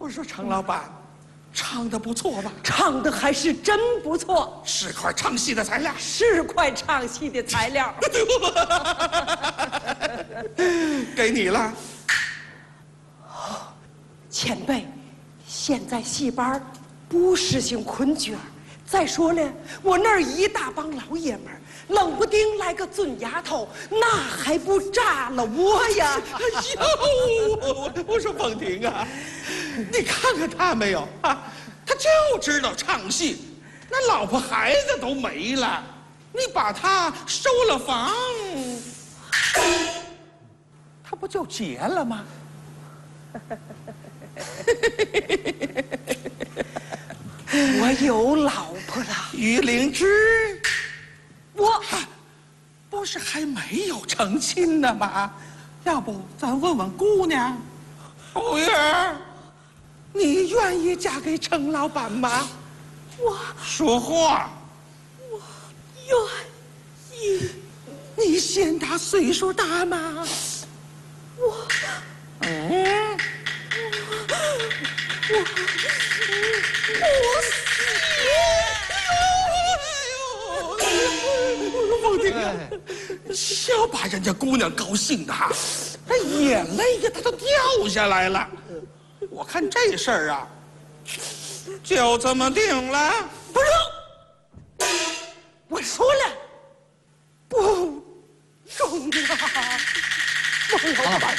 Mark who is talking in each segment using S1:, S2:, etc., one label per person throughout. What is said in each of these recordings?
S1: 我说程老板，唱得不错吧？
S2: 唱的还是真不错，
S1: 是块唱戏的材料，
S2: 是块唱戏的材料。
S1: 给你了。
S2: 前辈，现在戏班不实行昆角，再说了，我那儿一大帮老爷们儿，冷不丁来个准丫头，那还不炸了我呀！
S1: 哎呦，我说凤婷啊，你看看他没有啊？他就知道唱戏，那老婆孩子都没了，你把他收了房，他不就结了吗？
S2: 我有老婆了，
S1: 于灵芝，
S2: 我
S1: 不是还没有成亲呢吗？要不咱问问姑娘，福儿，你愿意嫁给程老板吗？
S2: 我
S1: 说话。
S2: 愿意。
S1: 你嫌他岁数大吗？
S2: 我
S1: 凤婷啊，小把人家姑娘高兴的哈，这眼泪呀，她都掉下来了。我看这事儿啊，就这么定了。
S2: 不中，我说了，不中啊！
S1: 王老板，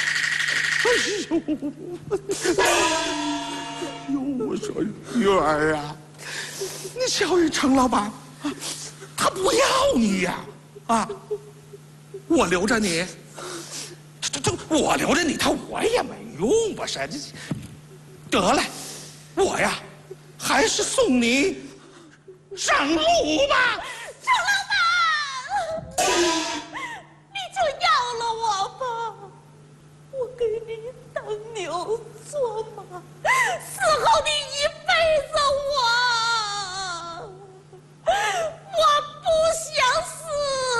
S1: 哎呦，我说玉儿啊，你瞧人程老板啊，他不要你呀，啊，我留着你，这我留着你，我也没用吧？这得了，我呀，还是送你上路吧。
S3: 程老板，你就要了我吧，我给你当牛做马，